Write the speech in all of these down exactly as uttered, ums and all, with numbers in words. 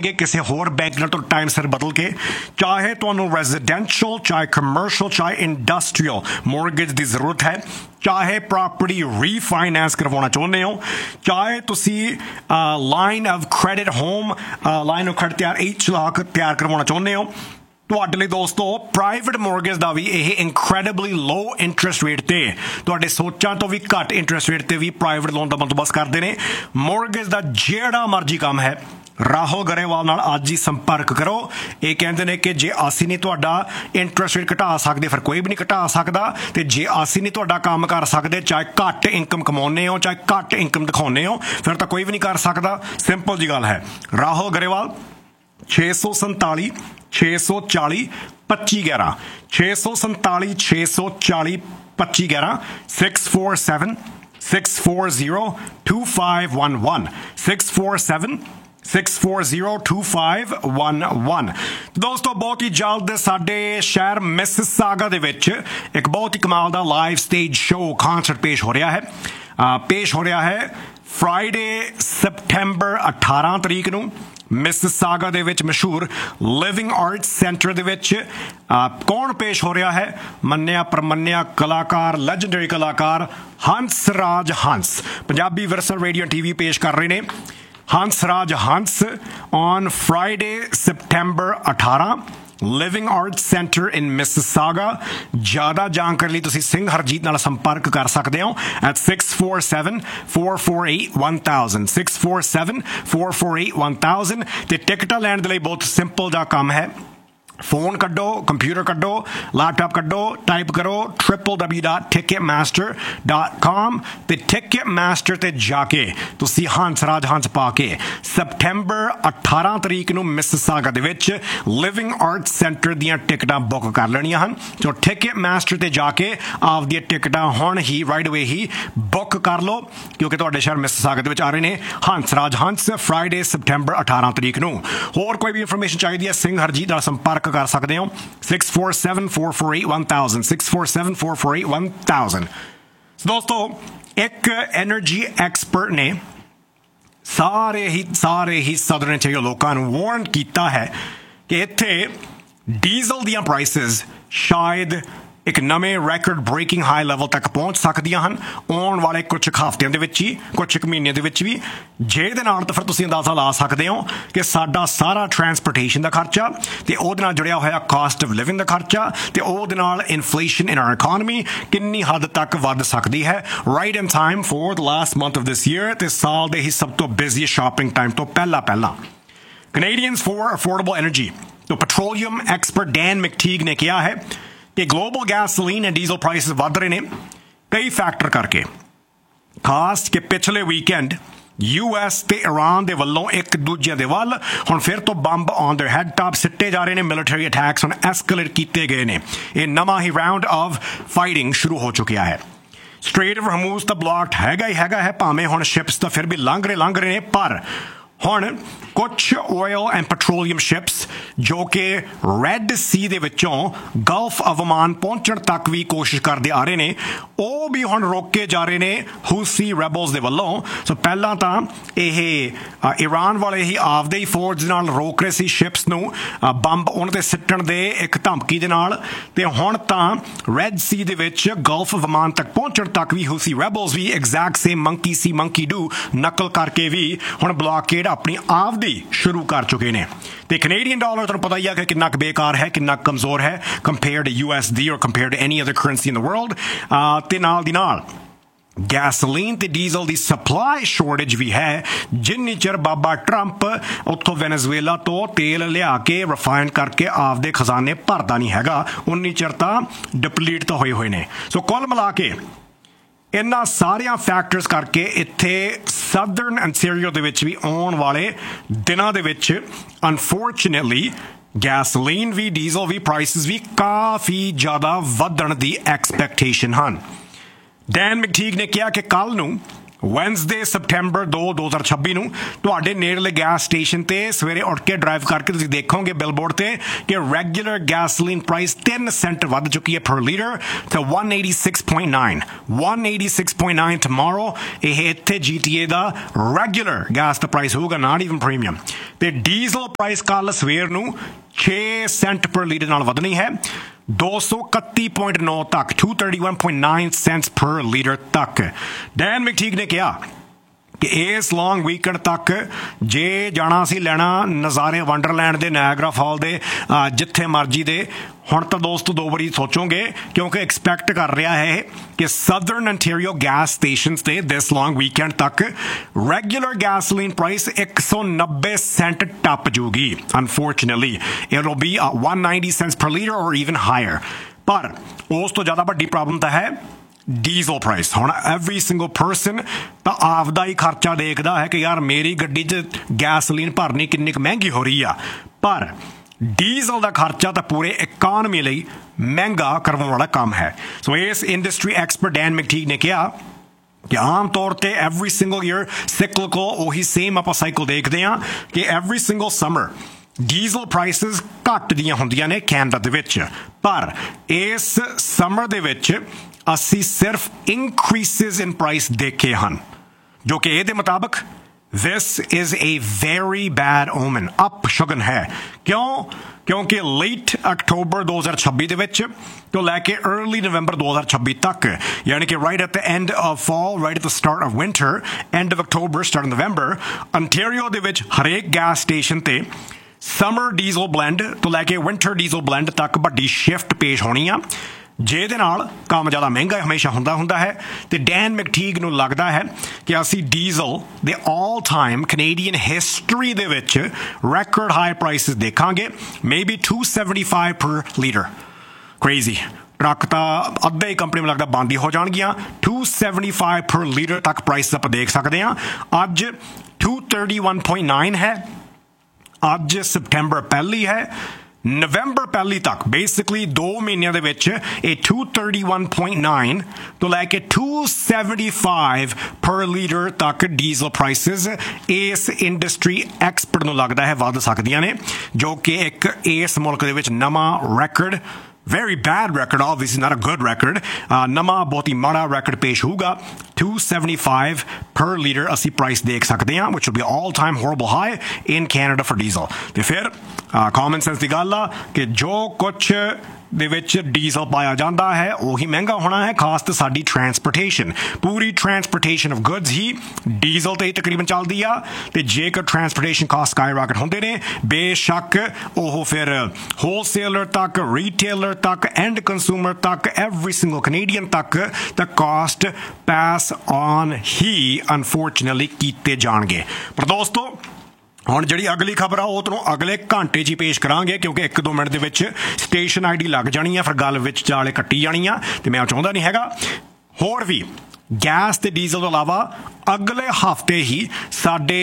ਜਾਣਗੇ ਕਿਸੇ ਹੋਰ ਬੈਂਕ ਨਾਲ ਤੋਂ ਟਾਈਮ ਸਿਰ ਬਦਲ ਕੇ। ਚਾਹੇ ਤੁਹਾਨੂੰ ਰੈਜ਼ੀਡੈਂਸ਼ੀਅਲ, ਚਾਹੇ ਕਮਰਸ਼ੀਅਲ, ਚਾਹੇ ਇੰਡਸਟਰੀਅਲ ਮੋਰਗੇਜ ਦੀ ਜ਼ਰੂਰਤ ਹੈ, ਚਾਹੇ ਪ੍ਰੋਪਰਟੀ ਰੀਫਾਈਨੈਂਸ ਕਰਵਾਉਣਾ ਚਾਹੁੰਦੇ ਹੋ, ਚਾਹੇ ਤੁਸੀਂ line of credit home line of credit ਤਿਆਰ H ਲਾਖ ਤਿਆਰ ਕਰਵਾਉਣਾ ਚਾਹੁੰਦੇ ਹੋ, ਤੁਹਾਡੇ ਲਈ ਦੋਸਤੋ ਪ੍ਰਾਈਵੇਟ ਮੋਰਗੇਜ ਦਾ ਵੀ ਇਹ ਇਨਕ੍ਰੈਡੀਬਲੀ ਲੋ ਇੰਟਰਸਟ ਰੇਟ ਤੇ ਤੁਹਾਡੇ ਸੋਚਾਂ ਤੋਂ ਵੀ ਘੱਟ ਇੰਟਰਸਟ ਰੇਟ ਤੇ ਵੀ ਪ੍ਰਾਈਵੇਟ ਲੋਨ ਦਾ ਬੰਦੋਬਸਤ ਕਰਦੇ ਨੇ। ਮੋਰਗੇਜ ਦਾ ਜਿਹੜਾ ਮਰਜ਼ੀ ਕੰਮ ਹੈ, ਰਾਹੁਲ ਗਰੇਵਾਲ ਨਾਲ ਅੱਜ ਹੀ ਸੰਪਰਕ ਕਰੋ। ਇਹ ਕਹਿੰਦੇ ਨੇ ਕਿ ਜੇ ਅਸੀਂ ਨਹੀਂ ਤੁਹਾਡਾ ਇੰਟਰਸਟ ਰੇਟ ਘਟਾ ਸਕਦੇ ਫਿਰ ਕੋਈ ਵੀ ਨਹੀਂ ਘਟਾ ਸਕਦਾ, ਤੇ ਜੇ ਅਸੀਂ ਨਹੀਂ ਤੁਹਾਡਾ ਕੰਮ ਕਰ ਸਕਦੇ, ਚਾਹੇ ਘੱਟ ਇਨਕਮ ਕਮਾਉਂਦੇ ਹੋ, ਚਾਹੇ ਘੱਟ ਇਨਕਮ ਦਿਖਾਉਂਦੇ ਹੋ, ਫਿਰ ਤਾਂ ਕੋਈ ਵੀ ਨਹੀਂ ਕਰ ਸਕਦਾ। ਸਿੰਪਲ ਜੀ ਗੱਲ ਹੈ। ਰਾਹੁਲ ਗਰੇਵਾਲ ਛੇ ਸੌ ਸੰਤਾਲੀ ਛੇ ਸੌ ਚਾਲੀ ਪੱਚੀ ਗਿਆਰਾਂ ਛੇ ਸੌ ਸੰਤਾਲੀ ਛੇ ਸੌ ਚਾਲੀ ਪੱਚੀ ਗਿਆਰਾਂ six four seven six four zero two five one one six four seven six four zero two five one one. ਦੋਸਤੋ ਬਹੁਤ ਹੀ ਜਲਦ ਸਾਡੇ ਸ਼ਹਿਰ ਮਿਸਿਸਾਗਾ ਦੇ ਵਿੱਚ ਇੱਕ ਬਹੁਤ ਹੀ ਕਮਾਲ ਦਾ ਲਾਈਵ ਸਟੇਜ ਸ਼ੋਅ ਕਨਸਰਟ ਪੇਸ਼ ਹੋ ਰਿਹਾ ਹੈ ਪੇਸ਼ ਹੋ ਰਿਹਾ ਹੈ ਫਰਾਈਡੇ ਸਪਟੈਂਬਰ ਅਠਾਰਾਂ ਤਰੀਕ ਨੂੰ ਮਿਸਿਸਾਗਾ ਦੇ ਵਿੱਚ ਮਸ਼ਹੂਰ ਲਿਵਿੰਗ ਆਰਟਸ ਸੈਂਟਰ ਦੇ ਵਿੱਚ। ਕੌਣ ਪੇਸ਼ ਹੋ ਰਿਹਾ ਹੈ? ਮੰਨਿਆ ਪ੍ਰਮੰਨਿਆ ਕਲਾਕਾਰ, ਲੈਜੈਂਡਰੀ ਕਲਾਕਾਰ ਹੰਸ ਰਾਜ ਹੰਸ। ਪੰਜਾਬੀ ਵਿਰਸਾ ਰੇਡੀਓ ਟੀ ਵੀ ਪੇਸ਼ ਕਰ ਰਹੇ ਨੇ ਹੰਸ ਰਾਜ ਹੰਸ ਔਨ ਫਰਾਈਡੇ ਸਪਟੈਂਬਰ ਅਠਾਰਾਂ ਲਿਵਿੰਗ ਆਰਟਸ ਸੈਂਟਰ ਇਨ ਮਿਸਿਸਾਗਾ। ਜ਼ਿਆਦਾ ਜਾਣਕਾਰੀ ਲਈ ਤੁਸੀਂ ਸਿੰਘ ਹਰਜੀਤ ਨਾਲ ਸੰਪਰਕ ਕਰ ਸਕਦੇ ਹੋ at six four seven four four eight one thousand six four seven four four eight one thousand. ਤੇ ਟਿਕਟਾਂ ਲੈਣ ਦੇ ਲਈ ਬਹੁਤ ਸਿੰਪਲ ਜਿਹਾ ਕੰਮ ਹੈ। ਫੋਨ ਕੱਢੋ, ਕੰਪਿਊਟਰ ਕੱਢੋ, ਲੈਪਟਾਪ ਕੱਢੋ, ਟਾਈਪ ਕਰੋ triple W dot ticket master dot com ਤੇ ਟਿਕਟ ਮਾਸਟਰ ਤੇ ਜਾ ਕੇ ਤੁਸੀਂ ਹੰਸ ਰਾਜ ਹੰਸ ਪਾ ਕੇ ਸਪਟੈਂਬਰ ਅਠਾਰਾਂ ਤਰੀਕ ਨੂੰ ਮਿਸਿਸਾਗਾ ਦੇ ਵਿੱਚ ਲਿਵਿੰਗ ਆਰਟ ਸੈਂਟਰ ਦੀਆਂ ਟਿਕਟਾਂ ਬੁੱਕ ਕਰ ਲੈਣੀਆਂ ਹਨ। ਸੋ ਟਿਕਟ ਮਾਸਟਰ ਤੇ ਜਾ ਕੇ ਆਪਦੀਆਂ ਟਿਕਟਾਂ ਹੁਣ ਹੀ ਰਾਈਟ ਅਵੇ ਹੀ ਬੁੱਕ ਕਰ ਲਓ, ਕਿਉਂਕਿ ਤੁਹਾਡੇ ਸ਼ਹਿਰ ਮਿਸਿਸਾਗਾ ਦੇ ਵਿੱਚ ਆ ਰਹੇ ਨੇ ਹੰਸ ਰਾਜ ਹੰਸ ਫਰਾਈਡੇ ਸਪਟੈਂਬਰ ਅਠਾਰਾਂ ਤਰੀਕ ਨੂੰ। ਹੋਰ ਕੋਈ ਵੀ ਇਨਫੋਰਮੇਸ਼ਨ ਚਾਹੀਦੀ ਹੈ ਸਿੰਘ ਹਰਜੀਤ ਨਾਲ ਸੰਪਰਕ ਕਰ ਸਕਦੇ ਹੋ six four seven four four eight one thousand six four seven four four eight one thousand. ਦੋਸਤੋ ਇੱਕ ਐਨਰਜੀ ਐਕਸਪਰਟ ਨੇ ਸਾਰੇ ਹੀ ਸਾਰੇ ਹੀ ਸਾਊਥਰਨ ਇੰਟੀਰੀਅਰ ਲੋਕਾਂ ਨੂੰ ਵਾਰਨ ਕੀਤਾ ਹੈ ਕਿ ਇੱਥੇ ਡੀਜ਼ਲ ਦੀਆਂ ਪ੍ਰਾਈਸਿਸ ਸ਼ਾਇਦ ਇੱਕ ਨਵੇਂ ਰੈਕੋਰਡ ਬ੍ਰੇਕਿੰਗ ਹਾਈ ਲੈਵਲ ਤੱਕ ਪਹੁੰਚ ਸਕਦੀਆਂ ਹਨ ਆਉਣ ਵਾਲੇ ਕੁਝ ਹਫ਼ਤਿਆਂ ਦੇ ਵਿੱਚ ਹੀ, ਕੁਝ ਕੁ ਮਹੀਨਿਆਂ ਦੇ ਵਿੱਚ ਵੀ। ਜਿਹਦੇ ਨਾਲ ਤਾਂ ਫਿਰ ਤੁਸੀਂ ਅੰਦਾਜ਼ਾ ਲਾ ਸਕਦੇ ਹੋ ਕਿ ਸਾਡਾ ਸਾਰਾ ਟਰਾਂਸਪੋਰਟੇਸ਼ਨ ਦਾ ਖਰਚਾ ਤੇ ਉਹਦੇ ਨਾਲ ਜੁੜਿਆ ਹੋਇਆ ਕਾਸਟ ਆਫ ਲਿਵਿੰਗ ਦਾ ਖਰਚਾ ਤੇ ਉਹਦੇ ਨਾਲ ਇਨਫਲੇਸ਼ਨ ਇਨ ਆਰ ਇਕਨੋਮੀ ਕਿੰਨੀ ਹੱਦ ਤੱਕ ਵੱਧ ਸਕਦੀ ਹੈ। Right in time four the last month of this year ਤੇ ਸਾਲ ਦੇ ਹੀ ਸਭ ਤੋਂ ਬਿਜ਼ੀ ਸ਼ਾਪਿੰਗ ਟਾਈਮ ਤੋਂ ਪਹਿਲਾਂ ਪਹਿਲਾਂ ਕੈਨੇਡੀਅਨਸ ਫॉर ਅਫੋਰਡੇਬਲ ਐਨਰਜੀ ਤੋਂ ਪੈਟਰੋਲੀਅਮ ਐਕਸਪਰਟ ਡੈਨ ਮੈਕਟੀਗ ਨੇ ਕਿਹਾ ਹੈ ਕਿ global gasoline and diesel prices ਵੱਧ ਰਹੇ ਨੇ ਕਈ ਫੈਕਟਰ ਕਰਕੇ, ਖਾਸ ਕਿ ਪਿਛਲੇ ਵੀਕਐਂਡ ਯੂ ਐਸ ਤੇ ਇਰਾਨ ਦੇ ਵੱਲੋਂ ਇੱਕ ਦੂਜੇ ਦੇ ਵੱਲ ਹੁਣ ਫਿਰ ਤੋਂ bomb on there head top ਸਿੱਟੇ ਜਾ ਰਹੇ ਨੇ। ਮਿਲੀਟਰੀ ਅਟੈਕਸ ਹੁਣ ਐਸਕੇਲੇਟ ਕੀਤੇ ਗਏ ਨੇ। ਇਹ ਨਵਾਂ ਹੀ ਰਾਊਂਡ ਆਫ ਫਾਈਟਿੰਗ ਸ਼ੁਰੂ ਹੋ ਚੁੱਕਿਆ ਹੈ। ਸਟ੍ਰੇਟ ਆਫ ਹਰਮੂਜ਼ ਤਾਂ ਬਲੌਕਡ ਹੈਗਾ ਹੀ ਹੈਗਾ ਹੈ, ਭਾਵੇਂ ਹੁਣ ਸ਼ਿਪਸ ਤਾਂ ਫਿਰ ਵੀ ਲੰਘ ਰਹੇ ਲੰਘ ਰਹੇ ਨੇ, ਪਰ ਹੁਣ ਕੁਛ ਆਇਲ ਐਂਡ ਪੈਟਰੋਲੀਅਮ ਸ਼ਿਪਸ ਜੋ ਕਿ ਰੈੱਡ ਸੀ ਦੇ ਵਿੱਚੋਂ ਗਲਫ ਆਫ ਓਮਾਨ ਪਹੁੰਚਣ ਤੱਕ ਵੀ ਕੋਸ਼ਿਸ਼ ਕਰਦੇ ਆ ਰਹੇ ਨੇ, ਉਹ ਵੀ ਹੁਣ ਰੋਕੇ ਜਾ ਰਹੇ ਨੇ ਹੂਸੀ ਰੈਬਲਸ ਦੇ ਵੱਲੋਂ। ਸੋ ਪਹਿਲਾਂ ਤਾਂ ਇਹ ਇਰਾਨ ਵਾਲੇ ਹੀ ਆਪਦੇ ਹੀ ਫੌਜ ਨਾਲ ਰੋਕ ਰਹੇ ਸੀ ਸ਼ਿਪਸ ਨੂੰ ਬੰਬ ਉਹਨਾਂ 'ਤੇ ਸਿੱਟਣ ਦੇ ਇੱਕ ਧਮਕੀ ਦੇ ਨਾਲ, ਤੇ ਹੁਣ ਤਾਂ ਰੈੱਡ ਸੀ ਦੇ ਵਿੱਚ ਗਲਫ ਆਫ ਓਮਾਨ ਤੱਕ ਪਹੁੰਚਣ ਤੱਕ ਵੀ ਹੂਸੀ ਰੈਬਲਸ ਵੀ exact same monkey C monkey do ਨਕਲ ਕਰਕੇ ਵੀ ਹੁਣ ਬਲੌਕੇਡ ਆਪਣੀ ਆਪਦੀ ਸ਼ੁਰੂ ਕਰ ਚੁੱਕੇ ਨੇ। ਤੇ ਕੈਨੇਡੀਅਨ ਡਾਲਰ ਤੁਹਾਨੂੰ ਪਤਾ ਹੀ ਹੈ ਕਿ ਕਿੰਨਾ ਕੁ ਬੇਕਾਰ ਹੈ, ਕਿੰਨਾ ਕਮਜ਼ੋਰ ਹੈ compared to U S D ਔਰ compared to any other currency in the world. ਤੇ ਨਾਲ ਦੀ ਨਾਲ ਗੈਸੋਲੀਨ ਤੇ ਡੀਜ਼ਲ ਦੀ ਸਪਲਾਈ ਸ਼ੋਰਟੇਜ ਵੀ ਹੈ। ਜਿੰਨੀ ਚਿਰ ਬਾਬਾ ਟਰੰਪ ਉੱਥੋਂ ਵੈਨੇਜ਼ੁਏਲਾ ਤੋਂ ਤੇਲ ਲਿਆ ਕੇ ਰਿਫਾਈਨ ਕਰਕੇ ਆਪਦੇ ਖਜ਼ਾਨੇ ਭਰਦਾ ਨਹੀਂ ਹੈਗਾ, ਉਨੀ ਚਿਰ ਤਾਂ ਡਿਪਲੀਟ ਤਾਂ ਹੋਏ ਹੋਏ ਨੇ। ਸੋ ਕੁੱਲ ਮਿਲਾ ਕੇ ਇਹਨਾਂ ਸਾਰੀਆਂ ਫੈਕਟਰਸ ਕਰਕੇ ਇੱਥੇ ਸਾਊਥਰਨ ontario ਦੇ ਵਿੱਚ ਵੀ ਆਉਣ ਵਾਲੇ ਦਿਨਾਂ ਦੇ ਵਿੱਚ ਅਨਫੋਰਚੂਨੇਟਲੀ ਗੈਸੋਲੀਨ ਵੀ ਡੀਜ਼ਲ ਵੀ ਪ੍ਰਾਈਸਿਸ ਵੀ ਕਾਫੀ ਜ਼ਿਆਦਾ ਵਧਣ ਦੀ ਐਕਸਪੈਕਟੇਸ਼ਨ ਹਨ। ਡੈਨ ਮੈਕਟੀਗ ਨੇ ਕਿਹਾ ਕਿ ਕੱਲ ਨੂੰ ਵੈਨਸਡੇ ਸਪਟੈਂਬਰ ਦੋ ਦੋ ਹਜ਼ਾਰ ਛੱਬੀ ਨੂੰ ਤੁਹਾਡੇ ਨੇੜਲੇ ਗੈਸ ਸਟੇਸ਼ਨ ਤੇ ਸਵੇਰੇ ਉੱਠ ਕੇ ਡਰਾਈਵ ਕਰਕੇ ਤੁਸੀਂ ਦੇਖੋਗੇ ਬਿਲਬੋਰਡ ਤੇ ਕਿ ਰੈਗੂਲਰ ਗੈਸੋਲੀਨ ਪ੍ਰਾਈਸ ਤਿੰਨ ਸੈਂਟ ਵੱਧ ਚੁੱਕੀ ਹੈ ਪਰ ਲੀਟਰ ਤੇ one eighty-six point nine one eighty-six point nine tomorrow ਇਹ ਇੱਥੇ ਜੀ ਟੀ ਏ ਦਾ ਰੈਗੂਲਰ ਗੈਸ ਦਾ ਪ੍ਰਾਈਸ ਹੋਊਗਾ ਨਾਟ ਈਵਨ ਪ੍ਰੀਮੀਅਮ ਤੇ ਡੀਜ਼ਲ ਪ੍ਰਾਈਸ ਕੱਲ ਸਵੇਰ ਨੂੰ ਛੇ ਸੈਂਟ ਪਰ ਲੀਟਰ ਨਾਲ ਵਧਣੀ ਹੈ ਦੋ ਸੌ ਇਕੱਤੀ ਪੁਆਇੰਟ ਨੌ ਤੱਕ two thirty-one point nine cents per litre ਤੱਕ ਡੈਨ ਮੈਕਟੀਗ ਨੇ ਕਿਹਾ ਕਿ ਇਸ ਲੌਂਗ ਵੀਕਐਂਡ ਤੱਕ ਜੇ ਜਾਣਾ ਸੀ ਲੈਣਾ ਨਜ਼ਾਰੇ ਵੰਡਰਲੈਂਡ ਦੇ ਨਾਇਆਗਰਾ ਫਾਲ ਦੇ ਜਿੱਥੇ ਮਰਜ਼ੀ ਦੇ ਹੁਣ ਤਾਂ ਦੋਸਤੋ ਦੋ ਵਾਰੀ ਸੋਚੋਗੇ ਕਿਉਂਕਿ ਐਕਸਪੈਕਟ ਕਰ ਰਿਹਾ ਹੈ ਕਿ ਸਦਰਨ ਅੰਟੈਰੀਓ ਗੈਸ ਸਟੇਸ਼ਨਸ ਤੇ ਦਿਸ ਲੌਂਗ ਵੀਕਐਂਡ ਤੱਕ ਰੈਗੂਲਰ ਗੈਸੋਲੀਨ ਪ੍ਰਾਈਸ ਇੱਕ ਸੌ ਨੱਬੇ ਸੈਂਟ ਟੱਪ ਜੂਗੀ unfortunately it will be one ninety cents per liter or even higher ਪਰ ਉਸ ਤੋਂ ਜ਼ਿਆਦਾ ਵੱਡੀ ਪ੍ਰੋਬਲਮ ਤਾਂ ਹੈ ਡੀਜ਼ਲ ਪ੍ਰਾਈਸ ਹੁਣ ਐਵਰੀ ਸਿੰਗਲ ਪਰਸਨ ਤਾਂ ਆਪਦਾ ਹੀ ਖਰਚਾ ਦੇਖਦਾ ਹੈ ਕਿ ਯਾਰ ਮੇਰੀ ਗੱਡੀ 'ਚ ਗੈਸੋਲੀਨ ਭਰਨੀ ਕਿੰਨੀ ਕੁ ਮਹਿੰਗੀ ਹੋ ਰਹੀ ਆ ਪਰ ਡੀਜ਼ਲ ਦਾ ਖਰਚਾ ਤਾਂ ਪੂਰੇ ਇਕਾਨਮੀ ਲਈ ਮਹਿੰਗਾ ਕਰਵਾਉਣ ਵਾਲਾ ਕੰਮ ਹੈ ਸੋ ਇਸ ਇੰਡਸਟਰੀ ਐਕਸਪਰਟ ਡੈਨ ਮੈਕਟੀਗ ਨੇ ਕਿਹਾ ਕਿ ਆਮ ਤੌਰ ਤੇ ਐਵਰੀ ਸਿੰਗਲ ਈਅਰ ਸਾਈਕਲਿਕਲ ਉਹੀ ਸੇਮ ਆਪਾਂ ਸਾਈਕਲ ਦੇਖਦੇ ਹਾਂ ਕਿ every single summer diesel prices ਘੱਟ ਦੀਆਂ ਹੁੰਦੀਆਂ ਨੇ ਕੈਨੇਡਾ ਦੇ ਵਿੱਚ ਪਰ ਇਸ ਸਮਰ ਦੇ ਵਿੱਚ ਅਸੀਂ ਸਿਰਫ ਇਨਕਰੀਸਿਸ ਇਨ ਪ੍ਰਾਈਸ ਦੇਖੇ ਹਨ ਜੋ ਕਿ ਇਹਦੇ ਮੁਤਾਬਕ this is a very bad omen ਅਪਸ਼ਗਨ ਹੈ ਕਿਉਂ ਕਿਉਂਕਿ ਲੇਟ ਅਕਤੂਬਰ ਦੋ ਹਜ਼ਾਰ ਛੱਬੀ ਦੇ ਵਿੱਚ ਤੋਂ ਲੈ ਕੇ अर्ਲੀ ਨਵੰਬਰ ਦੋ ਹਜ਼ਾਰ ਛੱਬੀ ਤੱਕ ਯਾਨੀ ਕਿ right at the end of fall right at the start of winter end of October start November Ontario ਦੇ ਵਿੱਚ ਹਰੇਕ ਗੈਸ ਸਟੇਸ਼ਨ ਤੇ ਸਮਰ ਡੀਜ਼ਲ ਬਲੈਂਡ ਤੋਂ ਲੈ ਕੇ ਵਿੰਟਰ ਡੀਜ਼ਲ ਬਲੈਂਡ ਤੱਕ ਵੱਡੀ ਸ਼ਿਫਟ ਪੇਸ਼ ਹੋਣੀ ਆ ਜਿਹਦੇ ਨਾਲ ਕੰਮ ਜ਼ਿਆਦਾ ਮਹਿੰਗਾ ਹਮੇਸ਼ਾ ਹੁੰਦਾ ਹੁੰਦਾ ਹੈ ਤੇ ਡੈਨ ਮੈਕਟੀਗ ਨੂੰ ਲੱਗਦਾ ਹੈ ਕਿ ਅਸੀਂ ਡੀਜ਼ਲ ਦੇ ਆਲ ਟਾਈਮ ਕੈਨੇਡੀਅਨ ਹਿਸਟਰੀ ਦੇ ਵਿੱਚ ਰੈਕੋਰਡ ਹਾਈ ਪ੍ਰਾਈਸਿਸ ਦੇਖਾਂਗੇ maybe two seventy-five per litre crazy truck ਤਾਂ ਅੱਧੇ ਹੀ ਕੰਪਨੀ ਨੂੰ ਲੱਗਦਾ ਬੰਦ ਹੀ ਹੋ ਜਾਣਗੀਆਂ two seventy-five per ਲੀਟਰ ਤੱਕ ਪ੍ਰਾਈਸ ਆਪਾਂ ਦੇਖ ਸਕਦੇ ਹਾਂ ਅੱਜ two thirty-one point nine ਹੈ ਅੱਜ ਸਪਟੈਂਬਰ ਪਹਿਲੀ ਹੈ ਨਵੰਬਰ ਪਹਿਲੀ ਤੱਕ ਬੇਸਿਕਲੀ ਦੋ ਮਹੀਨਿਆਂ ਦੇ ਵਿੱਚ ਇਹ two thirty-one point nine ਤੋਂ ਲੈ ਕੇ two seventy-five per ਲੀਟਰ ਤੱਕ ਡੀਜ਼ਲ ਪ੍ਰਾਈਸਿਸ ਇਸ ਇੰਡਸਟਰੀ ਐਕਸਪਰਟ ਨੂੰ ਲੱਗਦਾ ਹੈ ਵੱਧ ਸਕਦੀਆਂ ਨੇ ਜੋ ਕਿ ਇੱਕ ਇਸ ਮੁਲਕ ਦੇ ਵਿੱਚ ਨਵਾਂ record very bad record, obviously not a good record. Uh, ਨਵਾਂ ਬਹੁਤ ਹੀ ਮਾੜਾ record ਪੇਸ਼ ਹੋਊਗਾ two seventy-five per liter ਅਸੀਂ price ਦੇਖ ਸਕਦੇ ਹਾਂ which will be all time horrible high in Canada for diesel. ਤੇ ਫਿਰ common sense ਦੀ ਗੱਲ ਆ ਕਿ ਜੋ ਕੁਛ ਦੇ ਵਿੱਚ ਡੀਜ਼ਲ ਪਾਇਆ ਜਾਂਦਾ ਹੈ ਉਹੀ ਮਹਿੰਗਾ ਹੋਣਾ ਹੈ ਖਾਸ ਤੇ ਸਾਡੀ transportation Puri transportation of goods he diesel ਤੇ ਹੀ ਤਕਰੀਬਨ ਚੱਲਦੀ ਆ ਤੇ ਜੇਕਰ ਟਰਾਂਸਪੋਰਟੇਸ਼ਨ ਕਾਸਟ ਸਕਾਈ ਰਾਕਟ ਹੁੰਦੇ ਨੇ ਬੇਸ਼ੱਕ ਉਹ ਫਿਰ ਹੋਲਸੇਲਰ ਤੱਕ ਰੀਟੇਲਰ ਤੱਕ ਐਂਡ ਕੰਜ਼ਿਊਮਰ ਤੱਕ ਐਵਰੀ ਸਿੰਗਲ ਕੈਨੇਡੀਅਨ ਤੱਕ ਤਾਂ caste pass on he unfortunately ਕੀਤੇ ਜਾਣਗੇ ਪਰ ਦੋਸਤੋ ਹੁਣ ਜਿਹੜੀ ਅਗਲੀ ਖਬਰ ਆ ਉਹ ਤੁਹਾਨੂੰ ਅਗਲੇ ਘੰਟੇ 'ਚ ਹੀ ਪੇਸ਼ ਕਰਾਂਗੇ ਕਿਉਂਕਿ ਇੱਕ ਦੋ ਮਿੰਟ ਦੇ ਵਿੱਚ ਸਟੇਸ਼ਨ ਆਈ ਡੀ ਲੱਗ ਜਾਣੀ ਆ ਫਿਰ ਗੱਲ ਵਿੱਚ ਚਾਲੇ ਕੱਟੀ ਜਾਣੀ ਆ ਤੇ ਮੈਂ ਚਾਹੁੰਦਾ ਨਹੀਂ ਹੈਗਾ ਹੋਰ ਵੀ ਗੈਸ ਤੇ ਡੀਜ਼ਲ ਤੋਂ ਇਲਾਵਾ ਅਗਲੇ ਹਫ਼ਤੇ ਹੀ ਸਾਡੇ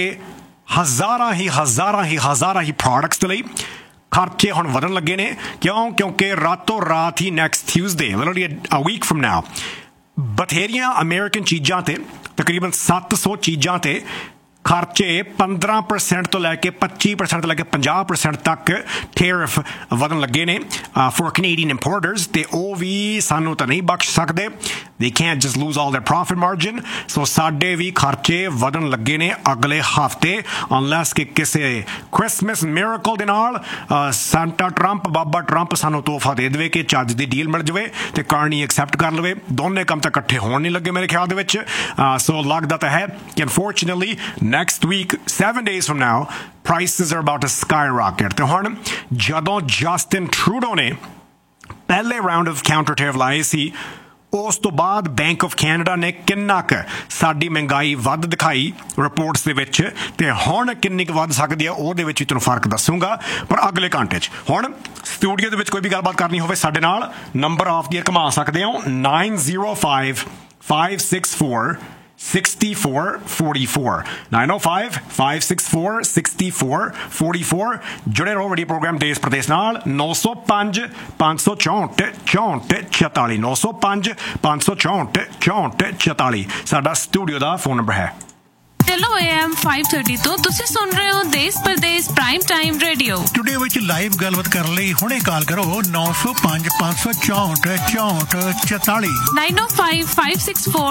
ਹਜ਼ਾਰਾਂ ਹੀ ਹਜ਼ਾਰਾਂ ਹੀ ਹਜ਼ਾਰਾਂ ਹੀ ਪ੍ਰੋਡਕਟਸ ਦੇ ਲਈ ਖਰਚੇ ਹੁਣ ਵਧਣ ਲੱਗੇ ਨੇ ਕਿਉਂ ਕਿਉਂਕਿ ਰਾਤੋਂ ਰਾਤ ਹੀ ਨੈਕਸਟ ਟਿਊਜ਼ਡੇ ਲਿਟਰਲੀ ਅ ਵੀਕ ਫਰਮ ਨਾਓ ਬਥੇਰੀਆਂ ਅਮਰੀਕਨ ਚੀਜ਼ਾਂ ਤੇ ਤਕਰੀਬਨ ਸੱਤ ਸੌ ਚੀਜ਼ਾਂ ਤੇ ਖਰਚੇ ਪੰਦਰਾਂ ਪਰਸੈਂਟ ਤੋਂ ਲੈ ਕੇ ਪੱਚੀ ਪਰਸੈਂਟ ਤੋਂ ਲੈ ਕੇ ਪੰਜਾਹ ਪਰਸੈਂਟ ਤੱਕ ਟੈਰਿਫ ਵਧਣ ਲੱਗੇ ਨੇ ਫॉर ਕੈਨੇਡੀਅਨ ਇੰਪੋਰਟਰਸ ਤੇ ਉਹ ਵੀ ਸਾਨੂੰ ਤਾਂ ਨਹੀਂ ਬਖਸ਼ ਸਕਦੇ they can't just lose all their profit margin so ਸਾਡੇ ਵੀ ਖਰਚੇ ਵਧਣ ਲੱਗੇ ਨੇ ਅਗਲੇ ਹਫ਼ਤੇ unless ਕਿ ਕਿਸੇ ਕ੍ਰਿਸਮਸ ਮਿਰਾਕਲ ਦੇ ਨਾਲ ਸੈਂਟਾ ਟਰੰਪ ਬਾਬਾ ਟਰੰਪ ਸਾਨੂੰ ਤੋਹਫਾ ਦੇ ਦੇਵੇ ਕਿ ਚੱਜ ਦੀ ਡੀਲ ਮਿਲ ਜਾਵੇ ਤੇ ਕਰਨੀ ਐਕਸੈਪਟ ਕਰ ਲਵੇ ਦੋਨੇ ਕੰਮ ਤਾਂ ਇਕੱਠੇ ਹੋਣ ਨਹੀਂ ਲੱਗੇ ਮੇਰੇ ਖਿਆਲ ਦੇ ਵਿੱਚ ਸੋ ਲੱਗਦਾ ਤਾਂ ਹੈ ਕਿ unfortunately next week seven days from now prices are about to skyrocket ਤੇ ਹੁਣ ਜਦੋਂ ਜਸਟਿਨ ਟਰੂਡੋ ਨੇ ਪਹਿਲੇ ਰਾਉਂਡ ਆਫ ਕਾਊਂਟਰ ਟੈਰਿਫ ਲਾਏ ਸੀ ਉਸ ਤੋਂ ਬਾਅਦ ਬੈਂਕ ਆਫ ਕੈਨੇਡਾ ਨੇ ਕਿੰਨਾ ਕੁ ਸਾਡੀ ਮਹਿੰਗਾਈ ਵੱਧ ਦਿਖਾਈ ਰਿਪੋਰਟਸ ਦੇ ਵਿੱਚ ਤੇ ਹੁਣ ਕਿੰਨੀ ਕੁ ਵੱਧ ਸਕਦੀ ਆ ਉਹਦੇ ਵਿੱਚ ਵੀ ਤੁਹਾਨੂੰ ਫਰਕ ਦੱਸੂਗਾ ਪਰ ਅਗਲੇ ਘੰਟੇ 'ਚ ਹੁਣ ਸਟੂਡੀਓ ਦੇ ਵਿੱਚ ਕੋਈ ਵੀ ਗੱਲਬਾਤ ਕਰਨੀ ਹੋਵੇ ਸਾਡੇ ਨਾਲ ਨੰਬਰ ਆਫ ਦੀ ਘੁਮਾ ਸਕਦੇ ਹੋ nine zero five five six four sixty-four forty-four nine oh five five six four sixty-four forty-four जुड़े रहो वीडियो प्रोग्राम देश प्रदेश नाल नौ सौ पाँच पाँच सौ चौंठ चौंठ चौताली नौ सौ पाँच पाँच सौ चौंठ चौंठ चौताली साडा स्टूडियो दा फोन नंबर है चलो ए एम फाइव थर्टी तो तुसी सुन रहे हो देश प्रदेश प्राइम टाइम रेडियो स्टूडियो विच लाइव गलबात करन लई हुणे कॉल करो नौ सौ पाँच पाँच सौ चौंठ चौंठ चौताली नाइन ओ फाइव फाइव सिक्स फोर